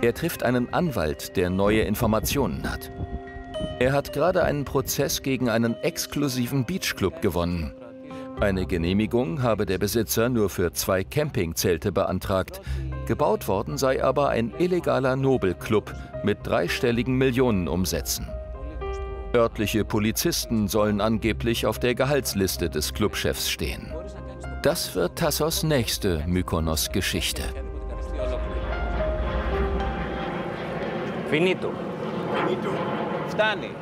Er trifft einen Anwalt, der neue Informationen hat. Er hat gerade einen Prozess gegen einen exklusiven Beachclub gewonnen. Eine Genehmigung habe der Besitzer nur für 2 Campingzelte beantragt. Gebaut worden sei aber ein illegaler Nobelclub mit 3-stelligen Millionenumsätzen. Örtliche Polizisten sollen angeblich auf der Gehaltsliste des Clubchefs stehen. Das wird Tassos nächste Mykonos-Geschichte. Finito. Φτάνει.